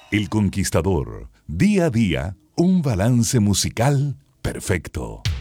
El Conquistador. Día a día, un balance musical perfecto.